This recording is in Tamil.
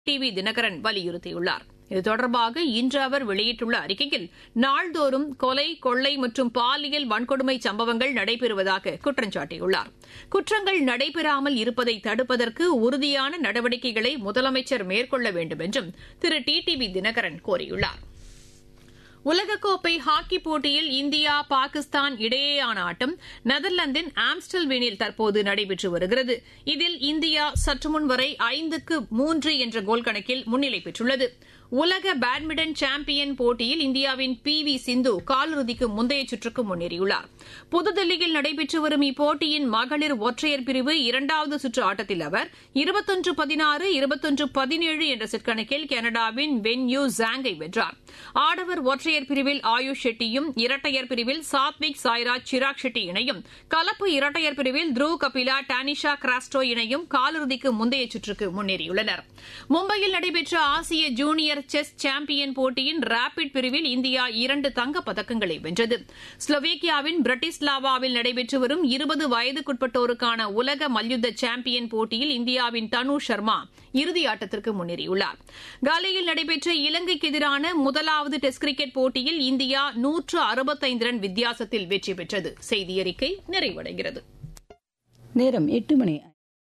டிவி தினகரன் வலியுறுத்தியுள்ளார். இது தொடர்பாக இன்று அவர் வெளியிட்டுள்ள அறிக்கையில் நாள்தோறும் கொலை, கொள்ளை மற்றும் பாலியல் வன்கொடுமை சம்பவங்கள் நடைபெறுவதாக குற்றம் சாட்டியுள்ளார். குற்றங்கள் நடைபெறாமல் இருப்பதை தடுப்பதற்கு உறுதியான நடவடிக்கைகளை முதலமைச்சர் மேற்கொள்ள வேண்டும் என்றும் திரு டிடிவி தினகரன் கோரியுள்ளார். உலகக்கோப்பை ஹாக்கி போட்டியில் இந்தியா, பாகிஸ்தான் இடையேயான ஆட்டம் நெதர்லாந்தின் ஆம்ஸ்டல்வீனில் தற்போது நடைபெற்று வருகிறது. இதில் இந்தியா சற்றுமுன் வரை 5-3 என்ற கோல் கணக்கில் முன்னிலை பெற்றுள்ளது. உலக பேட்மிண்டன் சாம்பியன் போட்டியில் இந்தியாவின் PV சிந்து காலிறுதிக்கு முந்தைய சுற்றுக்கு முன்னேறியுள்ளார். புதுதில்லியில் நடைபெற்று வரும் இப்போட்டியின் மகளிர் ஒற்றையர் பிரிவு 2வது சுற்று ஆட்டத்தில் அவர் 21-16, 21-17 என்ற செட் கணக்கில் கனடாவின் வென் யூ ஜாங்கை வென்றார். ஆடவர் ஒற்றையர் பிரிவில் ஆயுஷ் ஷெட்டியும், இரட்டையர் பிரிவில் சாத்விக் சாய்ராஜ் சிராக் ஷெட்டி இணையும், கலப்பு இரட்டையர் பிரிவில் த்ருவ் கபிலா டானிஷா கிராஸ்டோ இணையும் காலிறுதிக்கு முந்தைய சுற்றுக்கு முன்னேறியுள்ளனர். மும்பையில் நடைபெற்ற ஆசிய ஜூனியர் செஸ் சாம்பியன் போட்டியின் ரேபிட் பிரிவில் இந்தியா 2 தங்கப் பதக்கங்களை வென்றது. ஸ்லோவேக்கியாவின் பிரட்டிஸ்லாவாவில் நடைபெற்று வரும் 20 வயதுக்குட்பட்டோருக்கான உலக மல்யுத்த சாம்பியன் போட்டியில் இந்தியாவின் தனு சர்மா இறுதி ஆட்டத்திற்கு முன்னேறியுள்ளார். காலையில் நடைபெற்ற இலங்கைக்கு எதிரான முதலாவது டெஸ்ட் கிரிக்கெட் போட்டியில் இந்தியா 165 ரன் வித்தியாசத்தில் வெற்றி பெற்றது. செய்தியறிக்கை நிறைவடைகிறது. நேரம் 8 மணி.